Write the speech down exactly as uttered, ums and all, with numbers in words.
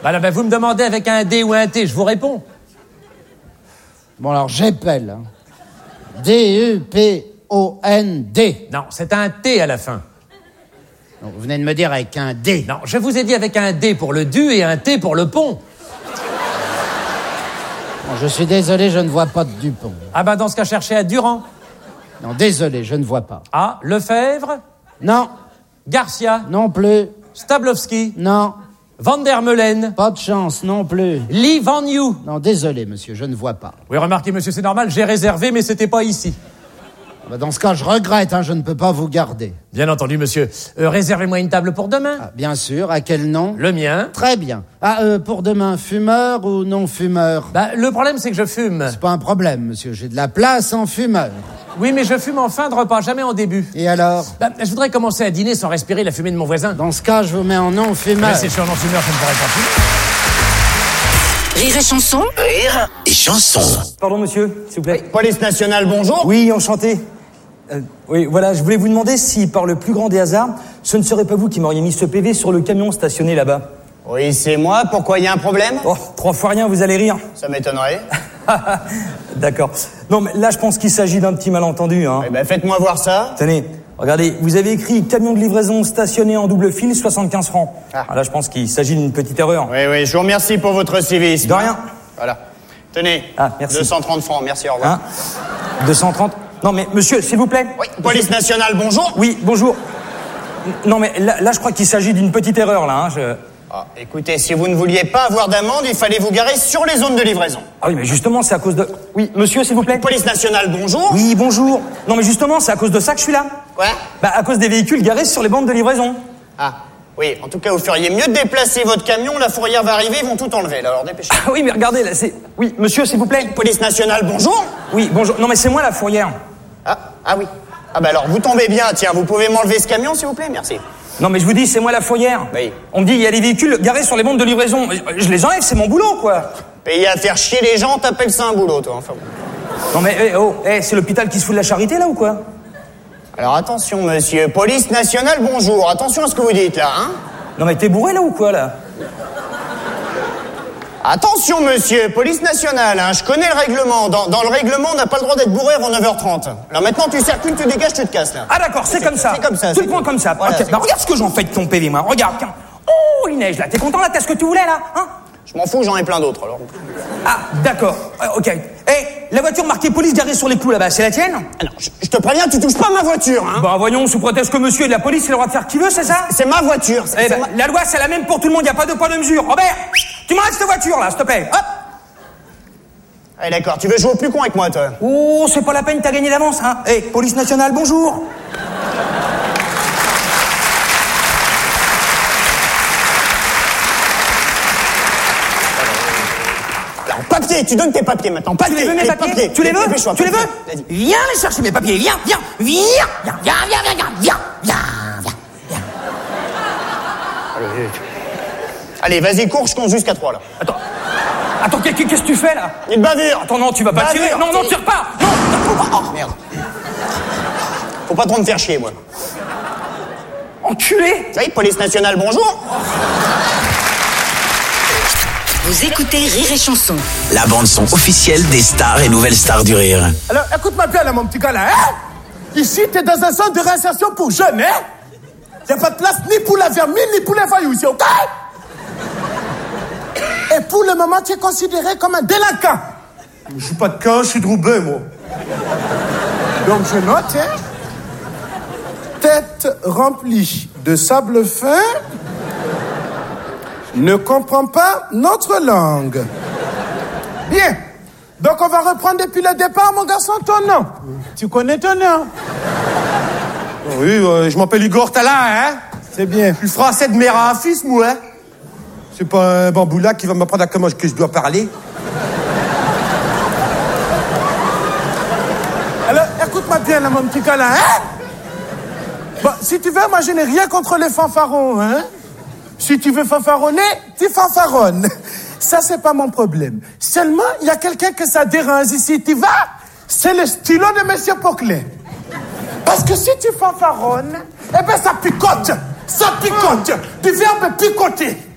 Bah là, bah, vous me demandez avec un D ou un T, je vous réponds. Bon, alors, j'appelle. D E P O N D. Non, c'est un T à la fin. Donc, vous venez de me dire avec un D. Non, je vous ai dit avec un D pour le du et un T pour le pont. Bon, je suis désolé, je ne vois pas de Dupont. Ah bah dans ce cas, cherchez à Durand. Non, désolé, je ne vois pas. Ah, Lefebvre. Non. Garcia. Non plus. Stablowski. Non. Van der Meulen. Pas de chance, non plus. Lee Van You. Non, désolé, monsieur, je ne vois pas. Oui, remarquez, monsieur, c'est normal, j'ai réservé, mais c'était pas ici. Bah, dans ce cas, je regrette, hein, je ne peux pas vous garder. Bien entendu, monsieur. Euh, réservez-moi une table pour demain. Ah, bien sûr, à quel nom? Le mien. Très bien. Ah, euh, pour demain, fumeur ou non fumeur? Bah, le problème, c'est que je fume. C'est pas un problème, monsieur, j'ai de la place en fumeur. Oui, mais je fume en fin de repas, jamais en début. Et alors? Bah, je voudrais commencer à dîner sans respirer la fumée de mon voisin. Dans ce cas, je vous mets en non fumeur. Mais si je suis en non fumeur, je ne pourrais pas fumer. Rire et chanson. Rire et chanson. Pardon, monsieur, s'il vous plaît. Police nationale, bonjour. Oui, enchanté. Euh, oui, voilà, je voulais vous demander si, par le plus grand des hasards, ce ne serait pas vous qui m'auriez mis ce P V sur le camion stationné là-bas. Oui, c'est moi. Pourquoi, il y a un problème? Oh, trois fois rien, vous allez rire. Ça m'étonnerait. D'accord. Non, mais là, je pense qu'il s'agit d'un petit malentendu, hein. Eh ben, faites-moi voir ça. Tenez, regardez, vous avez écrit camion de livraison stationné en double fil, soixante-quinze francs. Ah. Alors là, je pense qu'il s'agit d'une petite erreur. Oui, oui, je vous remercie pour votre civisme. De rien. Voilà. Tenez. Ah, merci. deux cent trente francs, merci, au revoir. Hein deux cent trente. Non, mais monsieur, s'il vous plaît. Oui, police nationale, bonjour. Oui, bonjour. Non, mais là, là je crois qu'il s'agit d'une petite erreur, là. Hein, je... Ah, écoutez, si vous ne vouliez pas avoir d'amende, il fallait vous garer sur les zones de livraison. Ah oui, mais justement, c'est à cause de... Oui, monsieur, s'il vous plaît. Police nationale, bonjour. Oui, bonjour. Non, mais justement, c'est à cause de ça que je suis là. Quoi? Bah, à cause des véhicules garés sur les bandes de livraison. Ah, oui, en tout cas, vous feriez mieux de déplacer votre camion, la fourrière va arriver, ils vont tout enlever, là, alors dépêchez. Ah oui, mais regardez, là, c'est... Oui, monsieur, s'il vous plaît. Police nationale, bonjour. Oui, bonjour. Non, mais c'est moi, la fourrière. Ah, ah oui. Ah bah alors, vous tombez bien, tiens, vous pouvez m'enlever ce camion, s'il vous plaît, merci. Non, mais je vous dis, c'est moi, la fourrière. Oui. On me dit, il y a des véhicules garés sur les bandes de livraison. Je les enlève, c'est mon boulot, quoi. Payer à faire chier les gens, t'appelles ça un boulot, toi, enfin bon. Non, mais, eh, oh, eh, c'est l'hôpital qui se fout de la charité, là, ou quoi? Alors attention, monsieur. Police nationale, bonjour. Attention à ce que vous dites, là, hein. Non, mais t'es bourré, là, ou quoi, là? Attention, monsieur. Police nationale, hein. Je connais le règlement. Dans, dans le règlement, on n'a pas le droit d'être bourré avant neuf heures trente. Alors maintenant, tu circules, tu dégages, tu te casses, là. Ah, d'accord, c'est comme ça. C'est comme ça. Tout le point comme ça. Voilà, Ok, bah, regarde ce que j'en fais de ton P V, moi. Regarde, tiens. Oh, il neige, là. T'es content, là? T'as ce que tu voulais, là? Hein? Je m'en fous, j'en ai plein d'autres, alors. Ah, d'accord. Euh, ok. Eh, la voiture marquée police garée sur les clous, là-bas, c'est la tienne? Alors, je, je te préviens, tu touches pas ma voiture, hein. Bah, voyons, sous prétexte que monsieur est de la police, il a le droit de faire ce qu'il veut, c'est ça? C'est ma voiture. Eh C'est ben, ma... la loi, c'est la même pour tout le monde, y a pas de poids de mesure. Robert, tu m'arrêtes cette voiture, là, s'il te plaît. Hop. Allez, d'accord. Tu veux jouer au plus con avec moi, toi? Oh, c'est pas la peine, t'as gagné d'avance, hein. Eh, police nationale, bonjour. Alors, papier, tu donnes tes papiers maintenant. Papier, Tu les veux, mes allez, papiers? papier. Tu les veux? Dépêche-toi, Tu les veux? papier. Vas-y. Viens les chercher mes papiers, viens, viens, viens, viens, viens, viens, viens, viens, viens, viens, viens. Allez, vas-y, cours, je compte jusqu'à trois, là. Attends. Attends, qu'est- qu'est-ce que tu fais, là? Une bavure. Attends, non, tu vas pas Bavure, tirer. Non, non, tire. tire pas. Non. Oh, merde. Faut pas trop me faire chier, moi. Enculé. Oui, police nationale, bonjour. Vous écoutez Rire et chanson. La bande-son officielle des stars et nouvelles stars du rire. Alors, écoute-moi bien, là, mon petit gars, là, hein? Ici, t'es dans un centre de réinsertion pour jeunes, hein? Y'a pas de place ni pour la vermine, ni pour les voyous ici, ok? Et pour le moment, tu es considéré comme un délinquant. Je suis pas de Caen, je suis de Roubaix, moi. Donc, je note, hein? Tête remplie de sable fin, ne comprend pas notre langue. Bien. Donc, on va reprendre depuis le départ, mon garçon, ton nom. Tu connais ton nom? Oui, euh, je m'appelle Igor Talin, hein. C'est bien. Je suis français de mère à fils, moi, hein. C'est pas un bamboula qui va m'apprendre à comment que je dois parler. Alors, écoute-moi bien, là, mon petit gars, là, hein? Bon, si tu veux, moi, je n'ai rien contre les fanfarons, hein? Si tu veux fanfaronner, tu fanfaronnes. Ça, c'est pas mon problème. Seulement, il y a quelqu'un que ça dérange ici. Tu vas, c'est le stylo de Monsieur Poquelin. Parce que si tu fanfaronnes, eh ben, ça picote. Ça picote. Du verbe picoter.